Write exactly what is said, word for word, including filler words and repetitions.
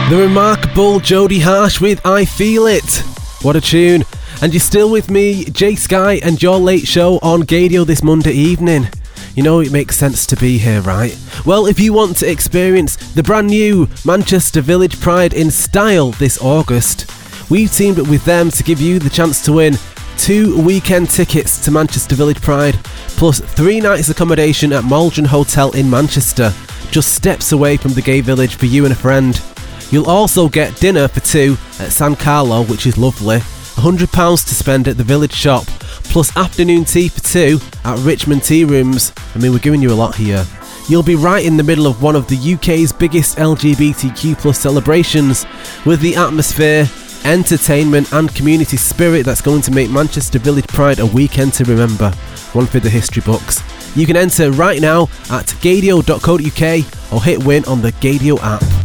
The remarkable Jodie Harsh with I Feel It. What a tune. And you're still with me, Jay Sky, and your late show on Gadio this Monday evening. You know it makes sense to be here, right? Well, if you want to experience the brand new Manchester Village Pride in style this August, we've teamed up with them to give you the chance to win two weekend tickets to Manchester Village Pride, plus three nights accommodation at Maldron Hotel in Manchester, just steps away from the gay village for you and a friend. You'll also get dinner for two at San Carlo, which is lovely, one hundred pounds to spend at the village shop, plus afternoon tea for two at Richmond Tea Rooms. I mean, we're giving you a lot here. You'll be right in the middle of one of the U K's biggest L G B T Q plus celebrations, with the atmosphere, entertainment and community spirit that's going to make Manchester Village Pride a weekend to remember, one for the history books. You can enter right now at gadio dot co dot uk or hit win on the Gadio app.